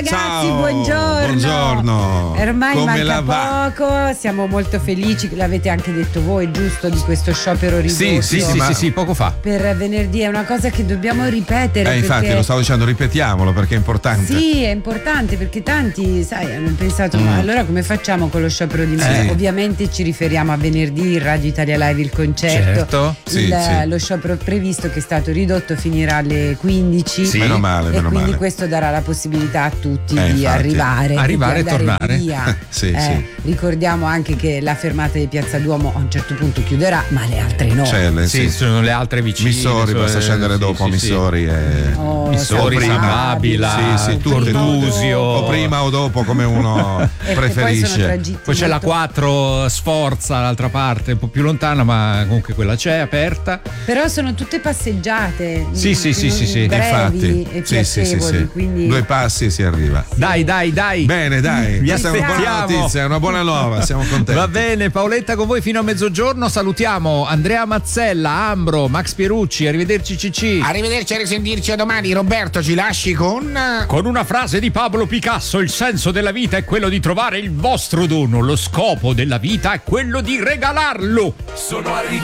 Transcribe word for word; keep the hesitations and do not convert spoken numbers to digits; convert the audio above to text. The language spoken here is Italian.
ragazzi, Ciao, buongiorno. Buongiorno. Ormai Come la manca va? poco, siamo molto felici, l'avete anche detto voi, giusto, di questo sciopero ridotto. Sì, sì, sì, Sì, ma- sì, sì, poco fa. Per venerdì è una cosa che dobbiamo ripetere. Eh, infatti perché... lo stavo dicendo, ripetiamolo perché è importante. Sì, è importante perché tanti, sai, hanno pensato, ma allora come facciamo con lo sciopero di merda? Sì. Ovviamente ci riferiamo a venerdì, il Radio Italia Live, il concerto. Certo. Sì, Il- sì. Lo sciopero previsto che è stato ridotto finirà alle quindici. Sì. Meno male, E meno quindi male. questo darà la possibilità a tutti Eh, di infatti. arrivare, Arrivare e e di andare tornare. via. Sì, Eh, sì. Ricordiamo anche che la fermata di Piazza Duomo a un certo punto chiuderà, ma le altre no. C'è le- Sì, sì. sono le altre vicine. Missori, so- basta scendere sì, dopo sì, Missori e... Oh, Missori, San San Babila, Babila, Sì, sì, prima o Tordusio. dopo. o prima o dopo come uno E- e poi sono preferisce. tragitti Poi c'è la molto- quattro Sforza, l'altra parte un po' più lontana, ma comunque quella c'è, aperta. Però sono tutte passeggiate. Sì, sì, sì, non- sì, sì. brevi Infatti, e sì, sì, sì, piacevoli, sì. quindi Due passi e si arriva. Dai, dai, dai. Bene, dai, Vi questa è una buona aspettiamo. notizia, è una buona nuova, siamo contenti. Va bene, Paoletta con voi fino a mezzogiorno. Salutiamo Andrea Mazzella, Ambro, Max Pierucci. Arrivederci Cicci. Arrivederci, a risentirci a domani. Roberto, ci lasci con... Con una frase di Pablo Picasso: il senso della vita è quello di trovare il vostro dono, lo scopo della vita è quello di regalarlo. Sono arrivato